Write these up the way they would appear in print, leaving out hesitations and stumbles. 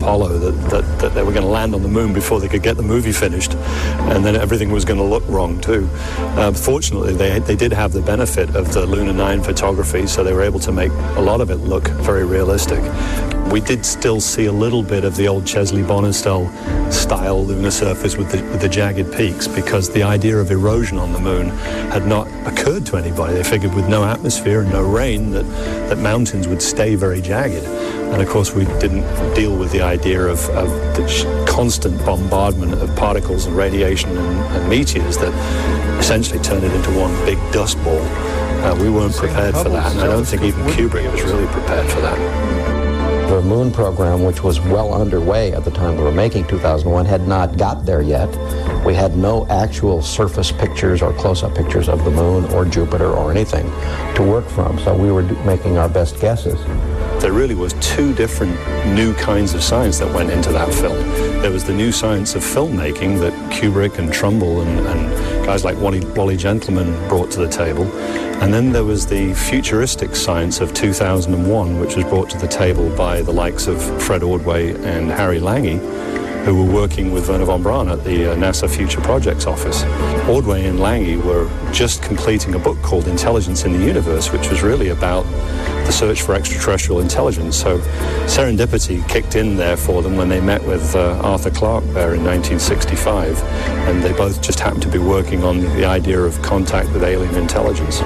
Apollo that they were going to land on the moon before they could get the movie finished, and then everything was going to look wrong too. Fortunately, they did have the benefit of the Luna 9 photography, so they were able to make a lot of it look very realistic. We did still see a little bit of the old Chesley Bonestell style lunar surface with the jagged peaks, because the idea of erosion on the moon had not occurred to anybody. They figured with no atmosphere and no rain that mountains would stay very jagged. And of course we didn't deal with the idea of the constant bombardment of particles and radiation and meteors that essentially turned it into one big dust ball. We weren't prepared for that, and I don't think even Kubrick was really prepared for that. The moon program, which was well underway at the time we were making 2001, had not got there yet. We had no actual surface pictures or close-up pictures of the moon or Jupiter or anything to work from, so we were making our best guesses. There really was two different new kinds of science that went into that film. There was the new science of filmmaking that Kubrick and Trumbull and guys like Wally Gentleman brought to the table. And then there was the futuristic science of 2001, which was brought to the table by the likes of Fred Ordway and Harry Lange, who were working with Wernher von Braun at the NASA Future Projects Office. Ordway and Lange were just completing a book called Intelligence in the Universe, which was really about the search for extraterrestrial intelligence. So serendipity kicked in there for them when they met with Arthur Clarke there in 1965, and they both just happened to be working on the idea of contact with alien intelligence.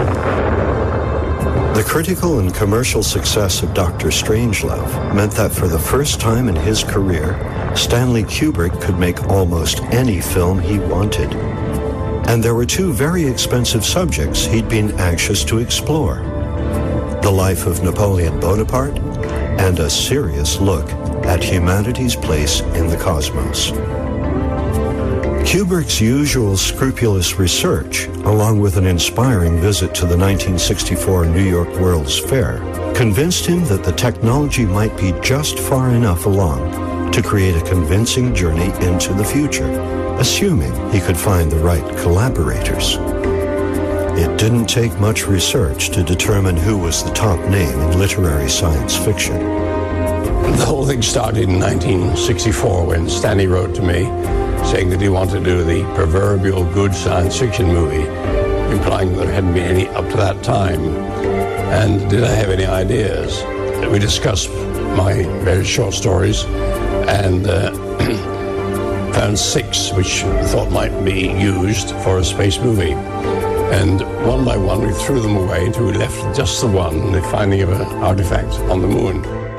The critical and commercial success of Dr. Strangelove meant that for the first time in his career, Stanley Kubrick could make almost any film he wanted. And there were two very expensive subjects he'd been anxious to explore: the life of Napoleon Bonaparte and a serious look at humanity's place in the cosmos. Kubrick's usual scrupulous research, along with an inspiring visit to the 1964 New York World's Fair, convinced him that the technology might be just far enough along to create a convincing journey into the future, assuming he could find the right collaborators. It didn't take much research to determine who was the top name in literary science fiction. The whole thing started in 1964 when Stanley wrote to me saying that he wanted to do the proverbial good science fiction movie, implying that there hadn't been any up to that time. And did I have any ideas? We discussed my very short stories and found 6 which we thought might be used for a space movie. And one by one we threw them away until we left just the one, the finding of an artifact on the moon.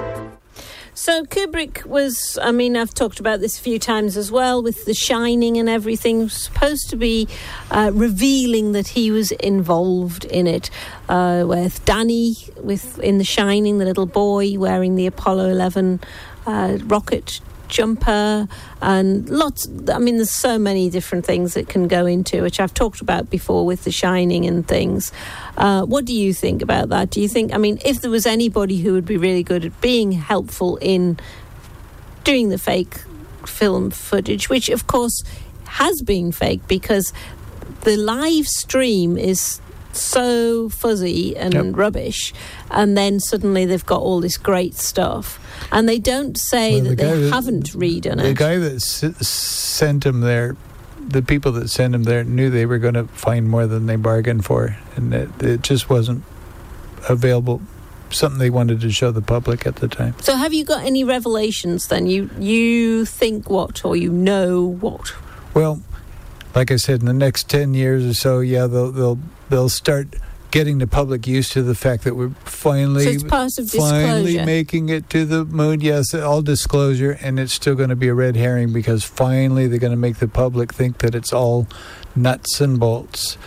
So Kubrick was, I mean, I've talked about this a few times as well, with The Shining and everything, supposed to be revealing that he was involved in it, with Danny in The Shining, the little boy wearing the Apollo 11 rocket jumper, and lots. I mean, there's so many different things that can go into, which I've talked about before with The Shining and things. What do you think about that? Do you think, I mean, if there was anybody who would be really good at being helpful in doing the fake film footage, which of course has been fake because the live stream is so fuzzy and rubbish, and then suddenly they've got all this great stuff, and they don't say that they haven't redone it. The guy that sent him there, the people that sent him there knew they were going to find more than they bargained for, and it just wasn't available, something they wanted to show the public at the time. So have you got any revelations then? You think what, or you know what? Well, like I said, in the next 10 years or so, yeah, they'll start getting the public used to the fact that we're finally making it to the moon. Yes, all disclosure, and it's still going to be a red herring because finally they're going to make the public think that it's all nuts and bolts.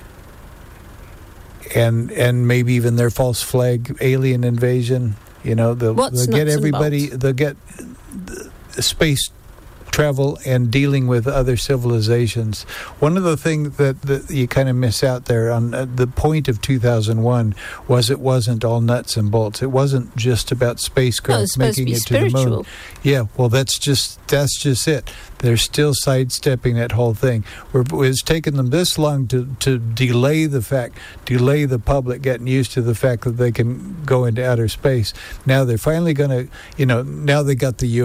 And maybe even their false flag alien invasion. You know, they'll get everybody. They'll get space travel and dealing with other civilizations. One of the things that you kind of miss out there on the point of 2001 was it wasn't all nuts and bolts. It wasn't just about spacecraft making it to the moon. Yeah, well, that's just it. They're still sidestepping that whole thing. It's taken them this long to delay the public getting used to the fact that they can go into outer space. Now they're finally going to, now they got the